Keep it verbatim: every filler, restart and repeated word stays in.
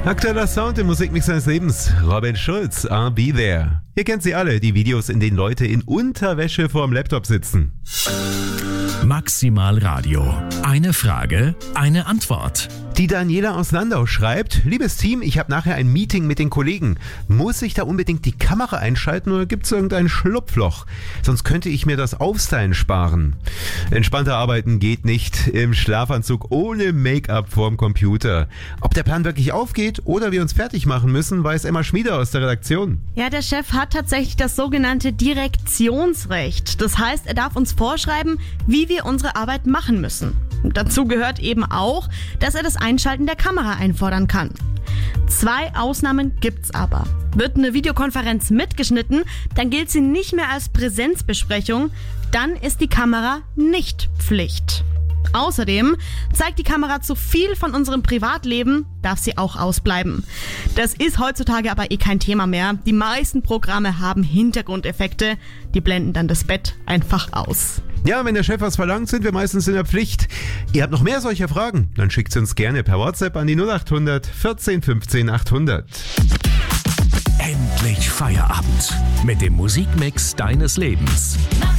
Aktueller Sound im Musikmix seines Lebens. Robin Schulz, I'll Be There. Ihr kennt sie alle, die Videos, in denen Leute in Unterwäsche vorm Laptop sitzen. Maximal Radio. Eine Frage, eine Antwort. Die Daniela aus Landau schreibt: Liebes Team, ich habe nachher ein Meeting mit den Kollegen. Muss ich da unbedingt die Kamera einschalten oder gibt es irgendein Schlupfloch? Sonst könnte ich mir das Aufstylen sparen. Entspannter arbeiten geht nicht im Schlafanzug ohne Make-up vorm Computer. Ob der Plan wirklich aufgeht oder wir uns fertig machen müssen, weiß Emma Schmieder aus der Redaktion. Ja, der Chef hat tatsächlich das sogenannte Direktionsrecht. Das heißt, er darf uns vorschreiben, wie wir unsere Arbeit machen müssen. Und dazu gehört eben auch, dass er das Einschalten der Kamera einfordern kann. Zwei Ausnahmen gibt's aber. Wird eine Videokonferenz mitgeschnitten, dann gilt sie nicht mehr als Präsenzbesprechung, dann ist die Kamera nicht Pflicht. Außerdem zeigt die Kamera zu viel von unserem Privatleben, darf sie auch ausbleiben. Das ist heutzutage aber eh kein Thema mehr. Die meisten Programme haben Hintergrundeffekte, die blenden dann das Bett einfach aus. Ja, wenn der Chef was verlangt, sind wir meistens in der Pflicht. Ihr habt noch mehr solcher Fragen? Dann schickt sie uns gerne per WhatsApp an die null acht hundert vierzehn fünfzehn achthundert. Endlich Feierabend mit dem Musikmix deines Lebens.